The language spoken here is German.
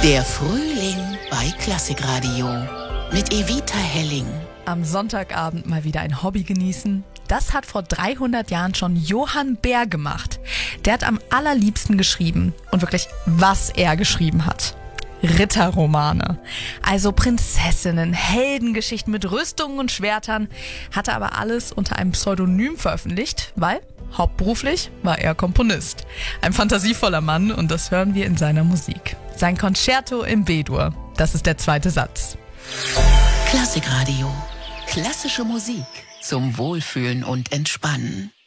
Der Frühling bei Klassikradio mit Evita Helling. Am Sonntagabend mal wieder ein Hobby genießen. Das hat vor 300 Jahren schon Johann Bär gemacht. Der hat am allerliebsten geschrieben. Und wirklich, was er geschrieben hat. Ritterromane. Also Prinzessinnen, Heldengeschichten mit Rüstungen und Schwertern. Hatte aber alles unter einem Pseudonym veröffentlicht, weil hauptberuflich war er Komponist. Ein fantasievoller Mann und das hören wir in seiner Musik. Sein Concerto im B-Dur. Das ist der zweite Satz. Klassikradio. Klassische Musik zum Wohlfühlen und Entspannen.